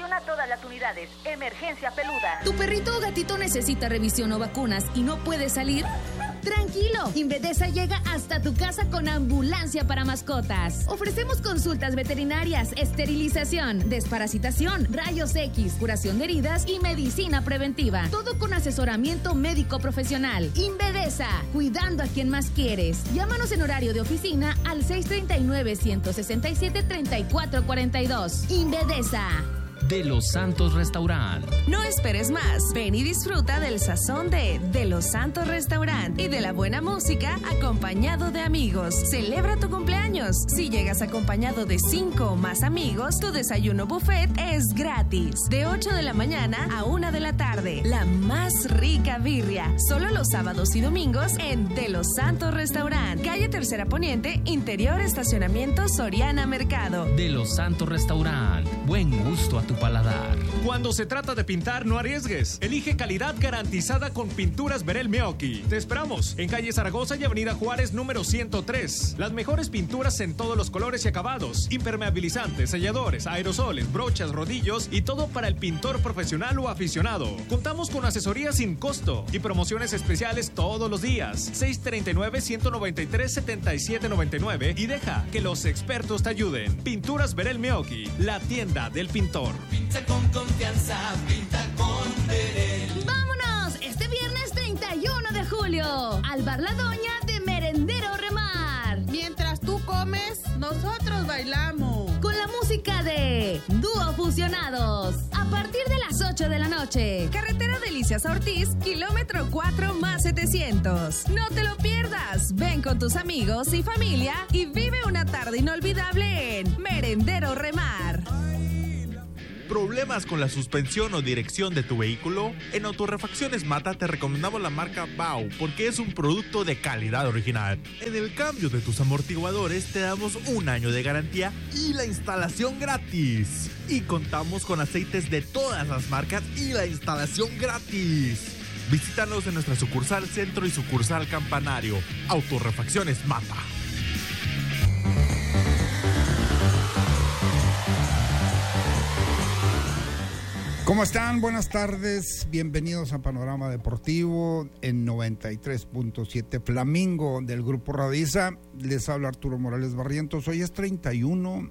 Atención a todas las unidades. Emergencia peluda. ¿Tu perrito o gatito necesita revisión o vacunas y no puede salir? Tranquilo, Invedesa llega hasta tu casa con ambulancia para mascotas. Ofrecemos consultas veterinarias, esterilización, desparasitación, rayos X, curación de heridas y medicina preventiva. Todo con asesoramiento médico profesional. Invedesa, cuidando a quien más quieres. Llámanos en horario de oficina al 639-167-3442. Invedesa. De Los Santos Restaurant. No esperes más. Ven y disfruta del sazón de Los Santos Restaurant y de la buena música acompañado de amigos. Celebra tu cumpleaños. Si llegas acompañado de 5 o más amigos, tu desayuno buffet es gratis. De 8 de la mañana a 1 de la tarde. La más rica birria. Solo los sábados y domingos en De Los Santos Restaurant. Calle Tercera Poniente, interior estacionamiento Soriana Mercado. De Los Santos Restaurant. Buen gusto a tu paladar. Cuando se trata de pintar, no arriesgues. Elige calidad garantizada con Pinturas Verel Meoqui. Te esperamos en calle Zaragoza y avenida Juárez número 103. Las mejores pinturas en todos los colores y acabados. Impermeabilizantes, selladores, aerosoles, brochas, rodillos y todo para el pintor profesional o aficionado. Contamos con asesoría sin costo y promociones especiales todos los días. 639-193-7799 y deja que los expertos te ayuden. Pinturas Verel Meoqui, la tienda del pintor. Pinta con confianza, pinta con Verel. ¡Vámonos! Este viernes 31 de julio al Bar La Doña de Merendero Remar. Mientras tú comes, nosotros bailamos. Con la música de Dúo Fusionados. A partir de las 8 de la noche. Carretera Delicias Ortiz, kilómetro 4 más 700. No te lo pierdas. Ven con tus amigos y familia y vive una tarde inolvidable en Merendero Remar. ¿Problemas con la suspensión o dirección de tu vehículo? En Autorrefacciones Mata te recomendamos la marca BAU porque es un producto de calidad original. En el cambio de tus amortiguadores te damos 1 año de garantía y la instalación gratis. Y contamos con aceites de todas las marcas y la instalación gratis. Visítanos en nuestra sucursal Centro y sucursal Campanario. Autorrefacciones Mata. ¿Cómo están? Buenas tardes, bienvenidos a Panorama Deportivo en 93.7 Flamingo del Grupo Radiza. Les habla Arturo Morales Barrientos. Hoy es 31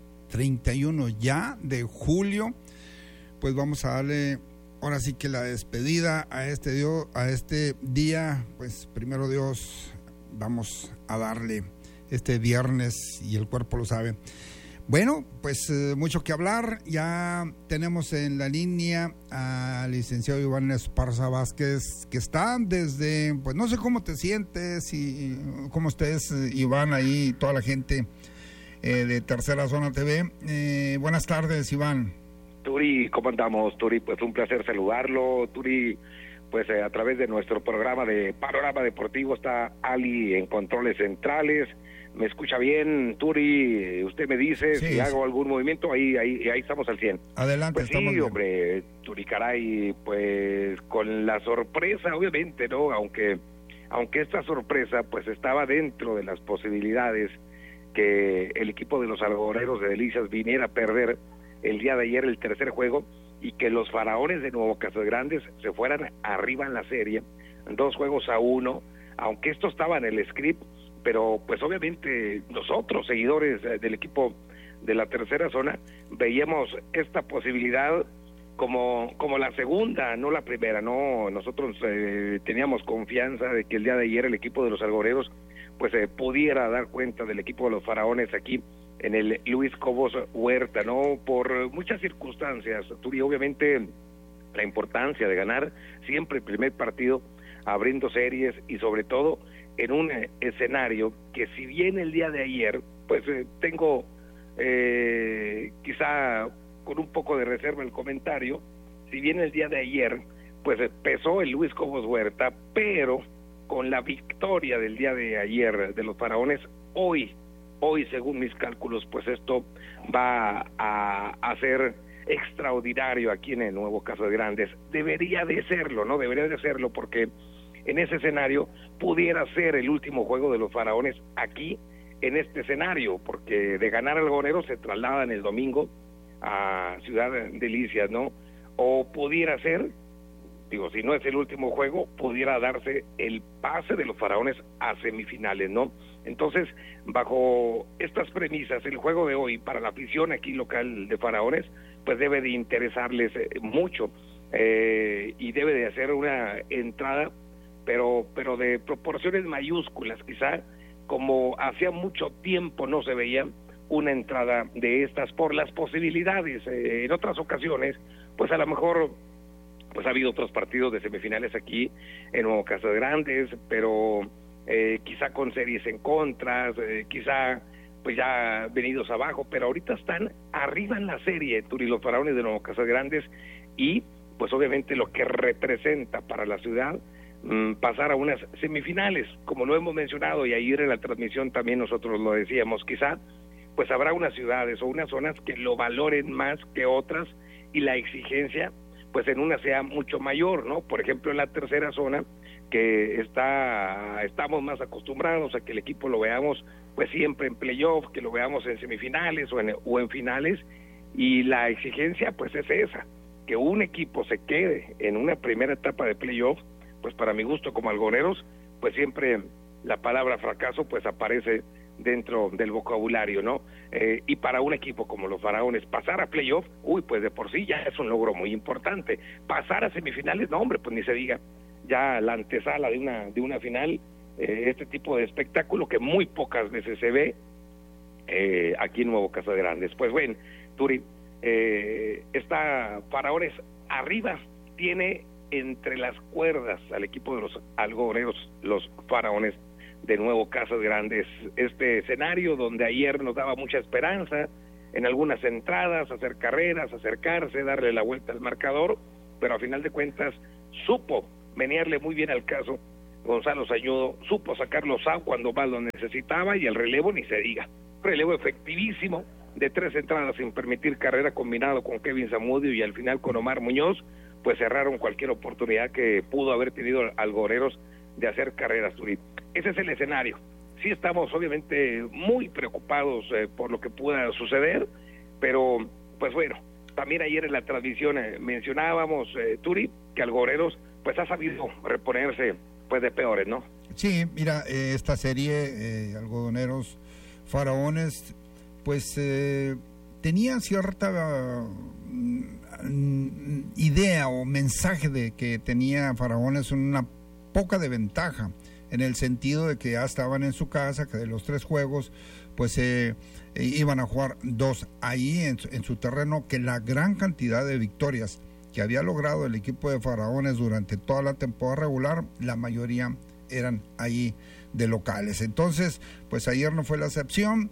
ya de julio. Pues vamos a darle ahora sí que la despedida a este día. Pues primero Dios, vamos a darle este viernes y el cuerpo lo sabe. Bueno, pues mucho que hablar. Ya tenemos en la línea al licenciado Iván Esparza Vázquez, que está desde, pues no sé cómo te sientes y cómo estés, Iván, ahí toda la gente de Tercera Zona TV. Buenas tardes, Iván. Turi, ¿cómo andamos, Turi? Pues un placer saludarlo, Turi. Pues a través de nuestro programa de Panorama Deportivo está Ali en controles centrales. ¿Me escucha bien, Turi? Usted me dice si hago algún movimiento, ahí estamos al 100. Adelante, pues estamos sí, bien. Hombre, Turi, caray, pues con la sorpresa, obviamente, ¿no? Aunque esta sorpresa, pues estaba dentro de las posibilidades que el equipo de los algodoneros de Delicias viniera a perder el día de ayer el tercer juego y que los Faraones de Nuevo Casas Grandes se fueran arriba en la serie, 2-1, aunque esto estaba en el script, pero pues obviamente nosotros, seguidores del equipo de la Tercera Zona, veíamos esta posibilidad como la segunda, no la primera, no. Nosotros teníamos confianza de que el día de ayer el equipo de los algodoneros pues pudiera dar cuenta del equipo de los Faraones aquí en el Luis Cobos Huerta, ¿no? Por muchas circunstancias, y obviamente la importancia de ganar siempre el primer partido, abriendo series y sobre todo en un escenario que, si bien el día de ayer, pues tengo quizá con un poco de reserva el comentario, si bien el día de ayer pues pesó el Luis Cobos Huerta, pero con la victoria del día de ayer de los Faraones, hoy según mis cálculos, pues esto va a ser extraordinario aquí en el Nuevo Casas Grandes. Debería de serlo, ¿no? Debería de serlo porque en ese escenario pudiera ser el último juego de los Faraones aquí en este escenario, porque de ganar algodoneros se trasladan el domingo a Ciudad Delicias, ¿no? O pudiera ser, digo, si no es el último juego, pudiera darse el pase de los Faraones a semifinales, ¿no? Entonces, bajo estas premisas, el juego de hoy para la afición aquí local de Faraones, pues debe de interesarles mucho y debe de hacer una entrada, pero de proporciones mayúsculas, quizá como hacía mucho tiempo no se veía una entrada de estas por las posibilidades. En otras ocasiones, pues a lo mejor pues ha habido otros partidos de semifinales aquí en Nuevo Casas Grandes, pero quizá con series en contras, quizá pues ya venidos abajo, pero ahorita están arriba en la serie, Turi, los Faraones de Nuevo Casas Grandes, y pues obviamente lo que representa para la ciudad pasar a unas semifinales, como lo hemos mencionado, y ayer en la transmisión también nosotros lo decíamos, quizá pues habrá unas ciudades o unas zonas que lo valoren más que otras, y la exigencia pues en una sea mucho mayor, ¿no? Por ejemplo, en la tercera zona, que estamos más acostumbrados a que el equipo lo veamos pues siempre en playoff, que lo veamos en semifinales o en finales, y la exigencia pues es esa, que un equipo se quede en una primera etapa de playoff, pues para mi gusto como algoneros, pues siempre la palabra fracaso pues aparece dentro del vocabulario, ¿no? Y para un equipo como los Faraones, pasar a playoff, pues de por sí ya es un logro muy importante. Pasar a semifinales, no hombre, pues ni se diga, ya la antesala de una final, este tipo de espectáculo que muy pocas veces se ve aquí en Nuevo Casas Grandes. Pues bueno, Turi, está Faraones arriba, tiene entre las cuerdas al equipo de los algodoneros, los Faraones de Nuevo Casas Grandes. Este escenario donde ayer nos daba mucha esperanza en algunas entradas, hacer carreras, acercarse, darle la vuelta al marcador, pero a final de cuentas supo menearle muy bien al caso Gonzalo Sañudo, supo sacar los out cuando más lo necesitaba, y el relevo ni se diga, relevo efectivísimo de 3 entradas sin permitir carrera, combinado con Kevin Zamudio y al final con Omar Muñoz, pues cerraron cualquier oportunidad que pudo haber tenido algoreros de hacer carreras, Turi. Ese es el escenario. Sí estamos obviamente muy preocupados por lo que pueda suceder, pero pues bueno, también ayer en la transmisión mencionábamos, Turi, que algoreros pues ha sabido reponerse pues de peores, ¿no? Sí, mira, esta serie, algodoneros Faraones, pues tenían cierta idea o mensaje de que tenía Faraones una poca de ventaja, en el sentido de que ya estaban en su casa, que de los 3 juegos pues iban a jugar 2 ahí en su terreno, que la gran cantidad de victorias que había logrado el equipo de Faraones durante toda la temporada regular, la mayoría eran ahí de locales. Entonces, pues ayer no fue la excepción.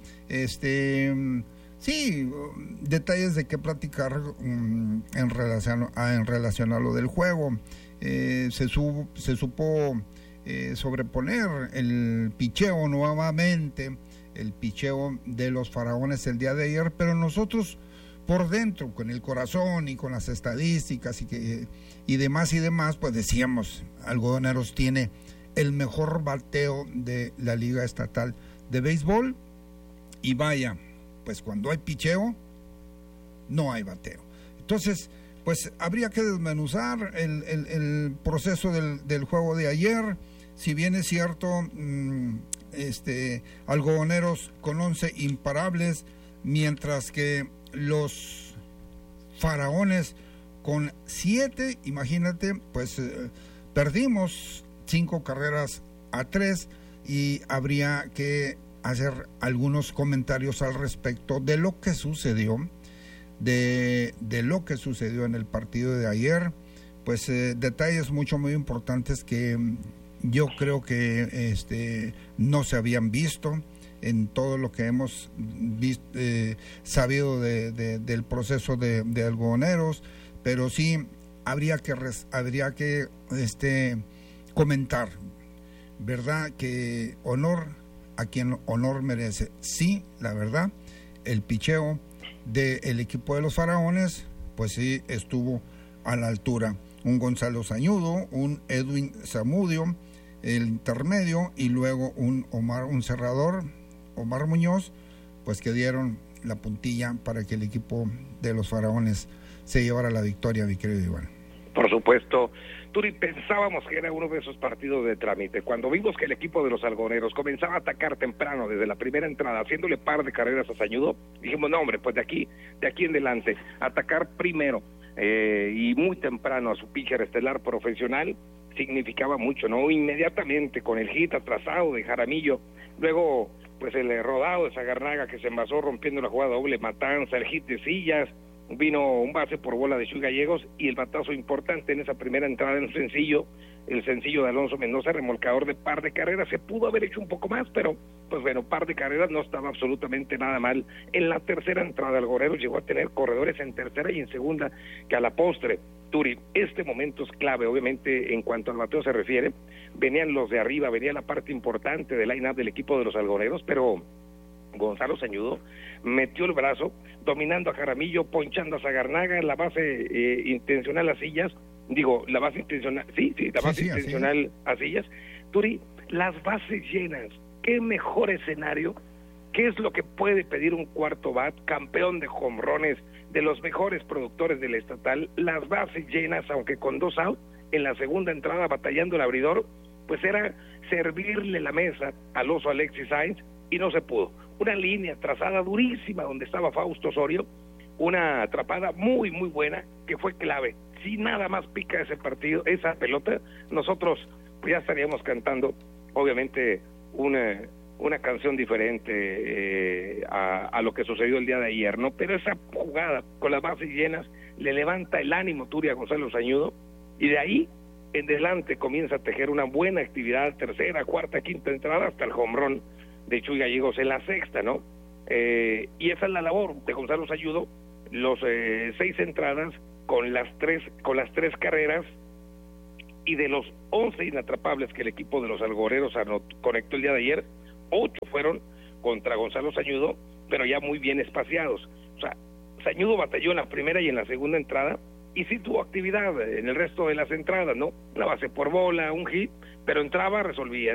Sí, detalles de qué platicar en relación a lo del juego. Se supo sobreponer el picheo nuevamente, el picheo de los Faraones el día de ayer, pero nosotros por dentro, con el corazón y con las estadísticas y demás, pues decíamos, Algodoneros tiene el mejor bateo de la Liga Estatal de Béisbol, y vaya, pues cuando hay picheo, no hay bateo. Entonces, pues habría que desmenuzar el proceso del juego de ayer. Si bien es cierto, Algodoneros con 11 imparables, mientras que los Faraones con 7, imagínate, pues perdimos 5 carreras a 3, y habría que hacer algunos comentarios al respecto de lo que sucedió, de lo que sucedió en el partido de ayer. Pues detalles muy importantes que yo creo que no se habían visto en todo lo que hemos sabido del proceso de algodoneros, pero sí habría que comentar, ¿verdad?, que honor a quien honor merece. Sí, la verdad, el picheo del equipo de los Faraones, pues sí estuvo a la altura. Un Gonzalo Sañudo, un Edwin Zamudio, el intermedio, y luego un cerrador, Omar Muñoz, pues que dieron la puntilla para que el equipo de los Faraones se llevara la victoria, mi querido Iván. Por supuesto, Turi, pensábamos que era uno de esos partidos de trámite. Cuando vimos que el equipo de los algoneros comenzaba a atacar temprano desde la primera entrada, haciéndole par de carreras a Sañudo, dijimos, no hombre, pues de aquí en adelante, atacar primero y muy temprano a su pitcher estelar profesional significaba mucho, ¿no? Inmediatamente con el hit atrasado de Jaramillo, luego pues el rodado de Sagarnaga que se envasó rompiendo la jugada doble matanza, el hit de Sillas, vino un base por bola de Chuy Gallegos y el batazo importante en esa primera entrada en el sencillo de Alonso Mendoza, remolcador de par de carreras. Se pudo haber hecho un poco más, pero pues bueno, par de carreras no estaba absolutamente nada mal. En la tercera entrada el Gorero llegó a tener corredores en tercera y en segunda, que a la postre, Turi, este momento es clave, obviamente, en cuanto al bateo se refiere. Venían los de arriba, venía la parte importante del line-up del equipo de los algoneros, pero Gonzalo Sañudo metió el brazo, dominando a Jaramillo, ponchando a Sagarnaga en la base intencional a Sillas, la base intencional, intencional a Sillas. Turi, las bases llenas, qué mejor escenario, qué es lo que puede pedir un cuarto bat, campeón de jonrones, de los mejores productores del estatal, las bases llenas, aunque con 2 outs, en la segunda entrada batallando el abridor, pues era servirle la mesa al oso Alexis Sainz, y no se pudo. Una línea trazada durísima donde estaba Fausto Osorio, una atrapada muy muy buena que fue clave. Si nada más pica ese partido, esa pelota, nosotros pues ya estaríamos cantando obviamente una canción diferente a lo que sucedió el día de ayer, ¿no? Pero esa jugada con las bases llenas le levanta el ánimo Turi a Gonzalo Sañudo, y de ahí en adelante comienza a tejer una buena actividad, tercera, cuarta, quinta entrada hasta el home run de Chuy Gallegos en la sexta, ¿no? Y esa es la labor de Gonzalo Sañudo, los 6 entradas con las tres carreras, y de los 11 inatrapables que el equipo de los algoreros conectó el día de ayer, 8 fueron contra Gonzalo Sañudo, pero ya muy bien espaciados. O sea, Sañudo batalló en la primera y en la segunda entrada, y sí tuvo actividad en el resto de las entradas, ¿no? Una base por bola, un hit, pero entraba, resolvía,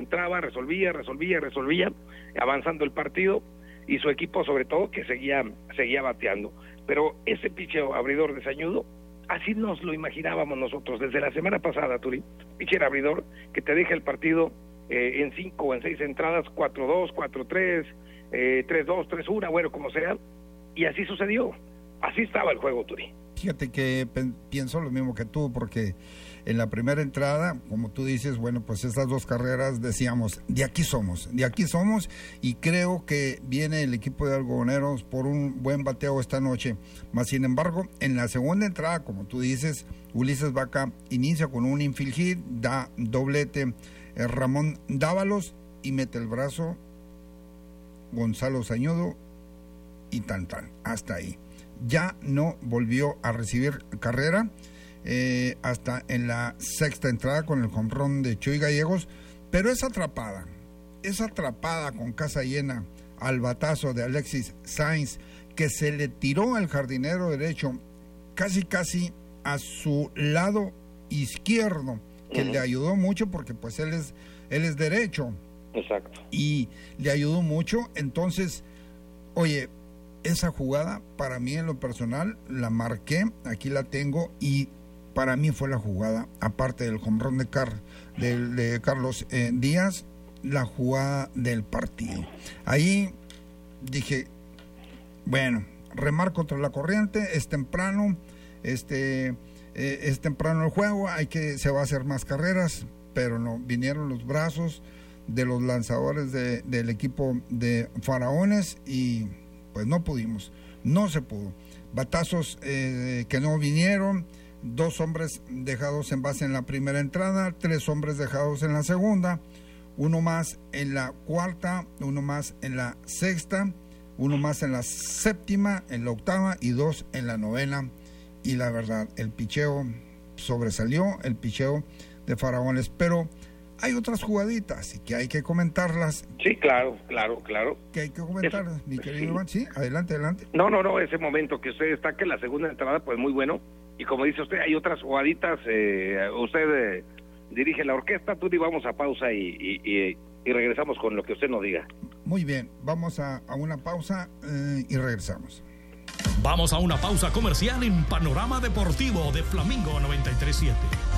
avanzando el partido, y su equipo sobre todo que seguía bateando. Pero ese picheo abridor de Sañudo, así nos lo imaginábamos nosotros desde la semana pasada, Turi. Pitcher abridor que te deja el partido en 5 o en 6 entradas, 4-2, 4-3, 3-2, 3-1, bueno, como sea, y así sucedió. Así estaba el juego, Turi. Fíjate que pienso lo mismo que tú, porque en la primera entrada, como tú dices, bueno, pues estas 2 carreras decíamos, de aquí somos, y creo que viene el equipo de algodoneros por un buen bateo esta noche. Más sin embargo, en la segunda entrada, como tú dices, Ulises Vaca inicia con un infield hit, da doblete Ramón Dávalos, y mete el brazo Gonzalo Sañudo, y tan, hasta ahí. Ya no volvió a recibir carrera hasta en la sexta entrada con el home run de Chuy Gallegos, pero esa atrapada con casa llena al batazo de Alexis Sainz, que se le tiró al jardinero derecho casi a su lado izquierdo, que le ayudó mucho porque pues él es derecho. Exacto. Y le ayudó mucho. Entonces, oye, esa jugada para mí en lo personal la marqué, aquí la tengo, y para mí fue la jugada, aparte del home run de Carlos Díaz, la jugada del partido. Ahí dije, bueno, remar contra la corriente, es temprano el juego, se va a hacer más carreras, pero no, vinieron los brazos de los lanzadores del equipo de Faraones y pues no se pudo. Batazos que no vinieron, 2 hombres dejados en base en la primera entrada, 3 hombres dejados en la segunda, 1 más en la cuarta, 1 más en la sexta, 1 más en la séptima, en la octava y 2 en la novena. Y la verdad, el picheo sobresalió, el picheo de Faraones, pero hay otras jugaditas y que hay que comentarlas. Sí, claro. Que hay que comentarlas, mi querido Iván. Sí, adelante. No, ese momento que usted destaca en la segunda entrada, pues muy bueno. Y como dice usted, hay otras jugaditas. Usted dirige la orquesta, tú y vamos a pausa y regresamos con lo que usted nos diga. Muy bien, vamos a una pausa y regresamos. Vamos a una pausa comercial en Panorama Deportivo de Flamingo 93.7.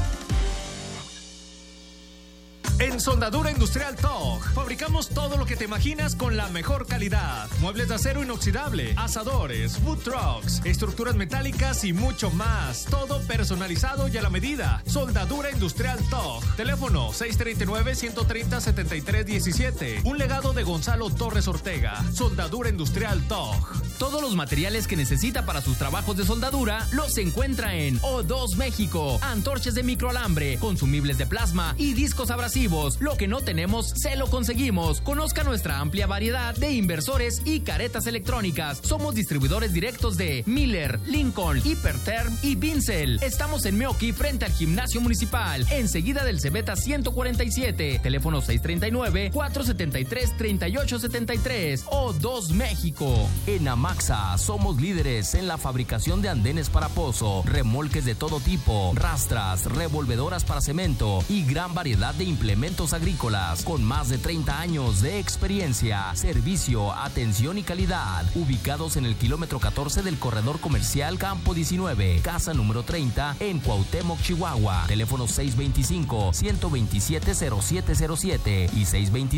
En Soldadura Industrial TOG fabricamos todo lo que te imaginas con la mejor calidad. Muebles de acero inoxidable, asadores, food trucks, estructuras metálicas y mucho más. Todo personalizado y a la medida. Soldadura Industrial TOG. Teléfono 639-130-7317. Un legado de Gonzalo Torres Ortega. Soldadura Industrial TOG. Todos los materiales que necesita para sus trabajos de soldadura los encuentra en O2 México. Antorchas de microalambre, consumibles de plasma y discos abrasivos. Lo que no tenemos, se lo conseguimos. Conozca nuestra amplia variedad de inversores y caretas electrónicas. Somos distribuidores directos de Miller, Lincoln, Hiperterm y Vincel. Estamos en Meoqui, frente al Gimnasio Municipal, enseguida del Cebeta 147. Teléfono 639-473-3873. O2 México. En Amaxa somos líderes en la fabricación de andenes para pozo, remolques de todo tipo, rastras, revolvedoras para cemento y gran variedad de implementos agrícolas con más de 30 años de experiencia, servicio, atención y calidad. Ubicados en el kilómetro 14 del corredor comercial Campo 19, casa número 30 en Cuauhtémoc, Chihuahua. Teléfono 625-127-0707 y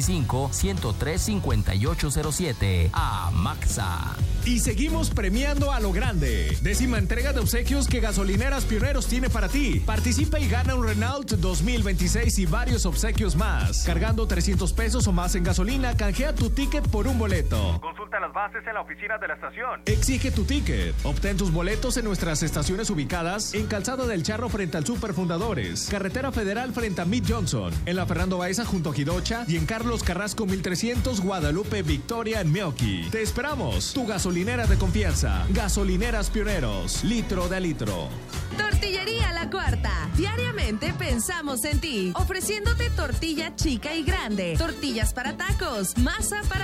625-103-5807. Amaxa. Y seguimos premiando a lo grande. 10ª entrega de obsequios que Gasolineras Pioneros tiene para ti. Participa y gana un Renault 2026 y varios obsequios más. Cargando 300 pesos o más en gasolina, canjea tu ticket por un boleto. Consulta las bases en la oficina de la estación. Exige tu ticket. Obtén tus boletos en nuestras estaciones ubicadas en Calzada del Charro frente al Super Fundadores, Carretera Federal frente a Mid Johnson, en la Fernando Baeza junto a Jidocha y en Carlos Carrasco 1300 Guadalupe Victoria en Meoqui. Te esperamos. Tu gasolinera de confianza. Gasolineras Pioneros. Litro de litro. Tortillería La Cuarta. Diariamente pensamos en ti, ofreciéndote tortilla chica y grande, tortillas para tacos, masa para